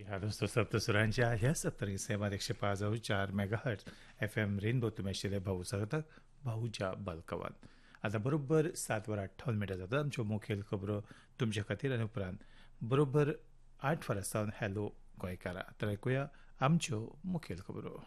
ह्या दोस्तों सप्तसुरांच्या ह्या 70 सेवा 105.4 मेगाहर्ट्ज FM रेनबो तुम्ही आशिल्ले भाऊ सांगतात भाऊच्या बल्कवान. आता बरोबर 7:58 जातात. आमच्यो मुखेल खबरो तुमचे खातीर आनी उपरांत बरोबर 8 वरांसावन हॅलो गोंयकारा. तर ऐकुया आमच्यो मुखेल खबरो.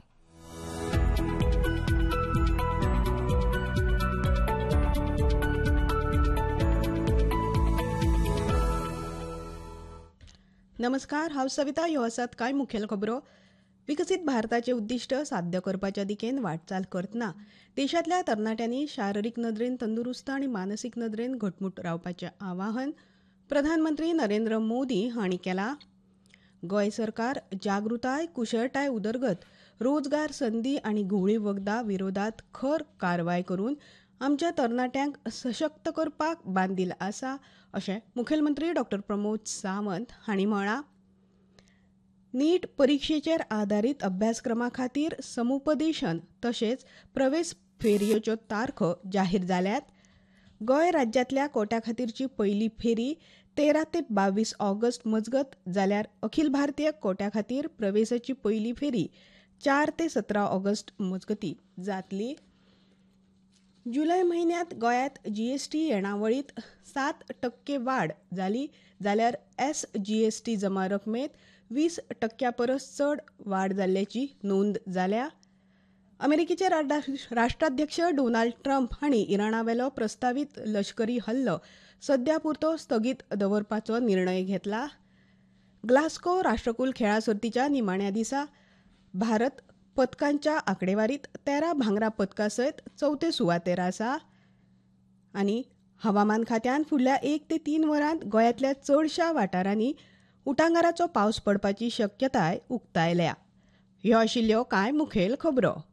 नमस्कार, हांव सविता. ह्यो आसात कांय मुखेल खबरो. विकसीत भारताचे उद्दिश्ट साध्य करपाच्या दिकेन वाटचाल करतना देशांतल्या तरणाट्यांनी शारिरीक नदरेन तंदुरुस्त आनी मानसीक नदरेन घटमूट रावपाचें आवाहन प्रधानमंत्री नरेंद्र मोदी हांणी केलां. गोंय सरकार जागृताय, कुशळटाय उदरगत, रोजगार संदी आनी घुवळी वखदां विरोधात खर कारवाय करून आमच्या तरणाट्यांक सशक्त करपाक बांदील आसा अशें मुखेलमंत्री डॉ प्रमोद सावंत हांणी म्हळां. नीट परिक्षेचेर आदारीत अभ्यासक्रमा खातीर समुपदेशन तशेंच प्रवेश फेरयेच्यो तारखो जाहीर जाल्यात. गोंय राज्यांतल्या कोट्या खातीरची पयली फेरी 13 ते 22 ऑगस्ट मजगत जाल्यार अखिल भारतीय कोट्या खातीर प्रवेशाची पयली फेरी 4 ते 17 ऑगस्ट मजगतीं जातली. जुलय म्हयन्यांत गोंयांत जीएसटी येणावळीत 7% वाड जाली जाल्यार एसजीएसटी जमा रकमेत 20% परस चड वाड जाल्ल्याची नोंद जाल्या. अमेरिकेचे राष्ट्राध्यक्ष डोनाल्ड ट्रम्प हांणी इराणावेलो प्रस्तावीत लश्करी हल्लो सद्या पुरतो स्थगीत दवरपाचो निर्णय घेतला. ग्लास्को राष्ट्रकुल खेळां सर्तीच्या निमाण्या दिसा भारत पदकांच्या आंकडेवारीत 13 भांगरा पदकां सयत चवथे सुवातेर आसा. आनी हवामान खात्यान फुडल्या 1 ते 3 वरांत गोंयांतल्या चडशा वाठारांनी उटंगाराचो पावस पडपाची शक्यताय उक्तायल्या. ह्यो आशिल्ल्यो कांय मुखेल खबरो.